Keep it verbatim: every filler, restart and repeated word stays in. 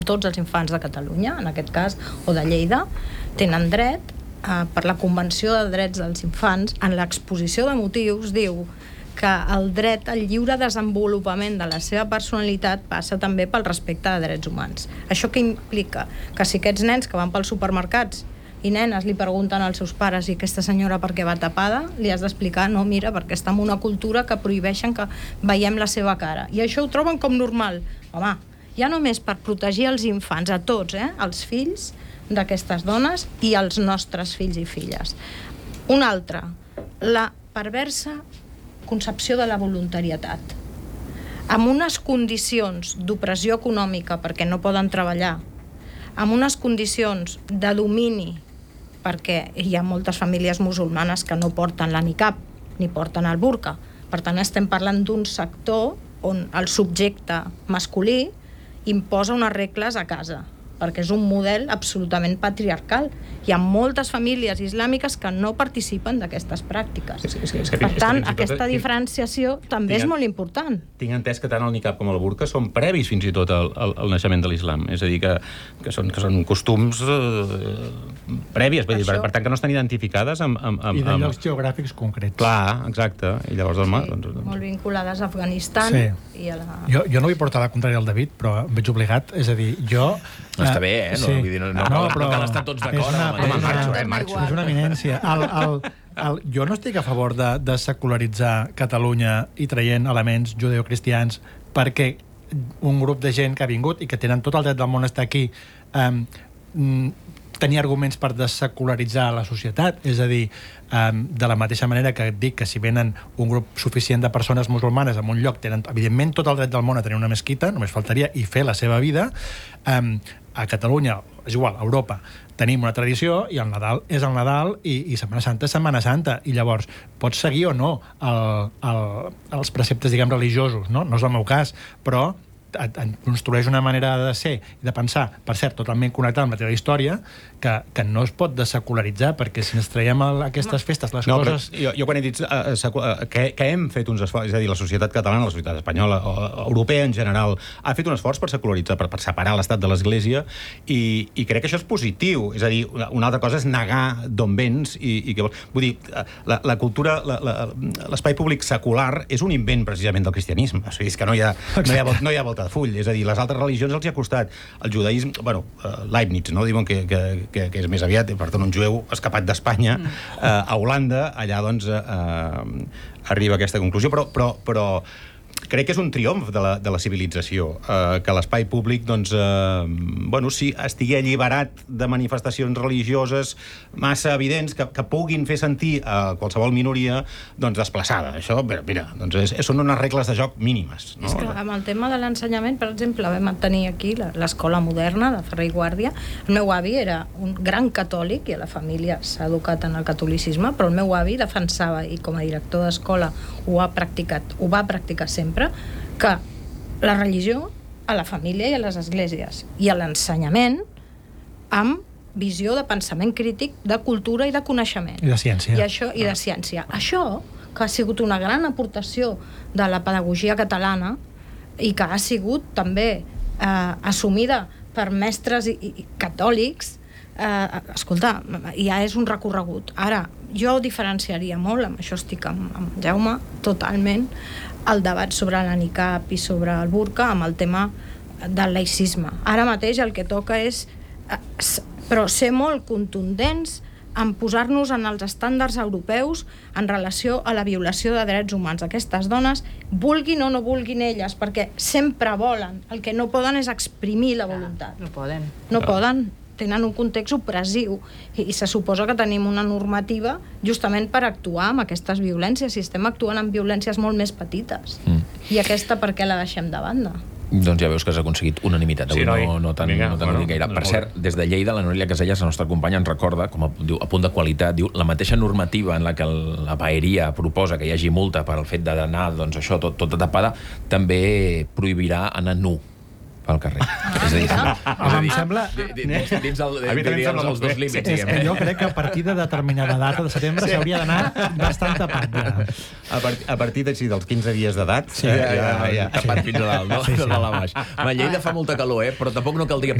tots els infants de Catalunya, en aquest cas, o de Lleida, tenen dret, eh, per la Convenció de Drets dels Infants, en l'exposició de motius, diu que el dret al lliure desenvolupament de la seva personalitat passa també pel respecte de drets humans. Això què implica? Que si aquests nens que van pels supermercats i nenes li pregunten als seus pares i aquesta senyora per què va tapada, li has d'explicar, no, mira, perquè està en una cultura que prohibeixen que veiem la seva cara. I això ho troben com normal. Home, ja només per protegir els infants, a tots, eh? Els fills d'aquestes dones i els nostres fills i filles. Un altre, la perversa concepció de la voluntarietat. Amb unes condicions d'opressió econòmica perquè no poden treballar, amb unes condicions de domini perquè hi ha moltes famílies musulmanes que no porten la niqab ni porten el burca. Per tant, estem parlant d'un sector on el subjecte masculí imposa unes regles a casa, perquè és un model absolutament patriarcal. Hi ha moltes famílies islàmiques que no participen d'aquestes pràctiques. És, és, és que, per tant, és que, aquesta tot, diferenciació també tinc, és molt important. Tinc entès que tant el niqab com el burca són previs fins i tot al, al, al naixement de l'islam. És a dir, que, que, són, que són costums eh, prèvies, per, dir, per, per tant que no estan identificades amb... amb, amb I de llocs amb... geogràfics concrets. Clar, exacte. I llavors, home... Sí, doncs, doncs... molt vinculades a Afganistan. Sí. I a la... jo, jo no vull portar la contrària al David, però em veig obligat. És a dir, jo... No està bé, eh? No, sí. vull dir, no, no, no, no, però no cal estar tots d'acord. És una, amb és el mateix. una, eh, marxo. és una eminència. El, el, el, jo no estic a favor de, de secularitzar Catalunya i traient elements judeocristians perquè un grup de gent que ha vingut i que tenen tot el dret del món a estar aquí um, tenir arguments per desecularitzar la societat. És a dir, um, de la mateixa manera que et dic que si venen un grup suficient de persones musulmanes en un lloc, tenen evidentment tot el dret del món a tenir una mesquita, només faltaria, i fer la seva vida. Um, a Catalunya, és igual, a Europa, tenim una tradició i el Nadal és el Nadal i, i Setmana Santa és Setmana Santa, i llavors pots seguir o no el, el, els preceptes, diguem, religiosos, no? No és el meu cas, però et, et construeix una manera de ser i de pensar, per cert, totalment connectada amb la teva història, que, que no es pot desecularitzar, perquè si ens traiem el, aquestes festes, les no, coses... Jo, jo quan he dit uh, secu... uh, que, que hem fet uns esforços, és a dir, la societat catalana, la societat espanyola, o, europea en general, ha fet un esforç per secularitzar, per, per separar l'estat de l'Església, i, i crec que això és positiu. És a dir, una, una altra cosa és negar d'on vens i, i què vols. Vull dir, la, la cultura, l'espai públic secular és un invent precisament del cristianisme. O sigui, és que no hi ha, no hi ha, no hi ha volta de full. És a dir, les altres religions els hi ha costat. El judaïsme, bueno, uh, Leibniz, no? Diuen que, que, que, que és més aviat, per tant, un jueu escapat d'Espanya, mm. eh, a Holanda, allà, doncs, eh, arriba a aquesta conclusió, però, però, però crec que és un triomf de la, de la civilització, eh, que l'espai públic, doncs, eh, bueno, sí, estigui alliberat de manifestacions religioses massa evidents que, que puguin fer sentir a qualsevol minoria, doncs, desplaçada. Això, mira, mira doncs és, són unes regles de joc mínimes, no? És que amb el tema de l'ensenyament, per exemple, vam tenir aquí l'escola moderna de Ferrer i Guàrdia. El meu avi era un gran catòlic i a la família s'ha educat en el catolicisme, però el meu avi defensava, i com a director d'escola ho ha practicat, ho va practicar sempre, que la religió a la família i a les esglésies i a l'ensenyament amb visió de pensament crític, de cultura i de coneixement. I de ciència. I, això, i de ciència. Això, que ha sigut una gran aportació de la pedagogia catalana i que ha sigut també eh, assumida per mestres i, i, catòlics, eh, escolta, ja és un recorregut. Ara, jo diferenciaria molt, amb això estic amb, amb Jaume, totalment, el debat sobre la niqab i sobre el burca amb el tema del laïcisme. Ara mateix el que toca és però ser molt contundents en posar-nos en els estàndards europeus en relació a la violació de drets humans. Aquestes dones, vulguin o no vulguin elles, perquè sempre volen, el que no poden és exprimir la voluntat. No poden. No poden, tenen un context opressiu i, i se suposa que tenim una normativa justament per actuar amb aquestes violències, i estem actuant amb violències molt més petites. Mm. I aquesta per què la deixem de banda? Doncs ja veus que has aconseguit unanimitat. Sí, no, no, no tan, vinga, no tan bueno, gaire. Per molt cert, des de Lleida, la Núria Casellas, la nostra companya, ens recorda, com a, diu, a punt de qualitat, diu, la mateixa normativa en la que el, la paeria proposa que hi hagi multa per al fet d'anar, doncs això, tot, tota tapada, també prohibirà anar nu pel carrer. És a dir, Home, em sembla... dins, dins, el, A mi també em dins sembla els molt dos bé. límits, És que diguem. jo crec que a partir de determinada data de setembre s'hauria d'anar bastant tapat, ja. A, part, a partir de, sí, dels quinze dies d'edat... Sí, ja, ja, ja, tapat fins a dalt, no? Sí, sí. De dalt a baix. Va, Lleida fa molta calor, eh? Però tampoc no caldria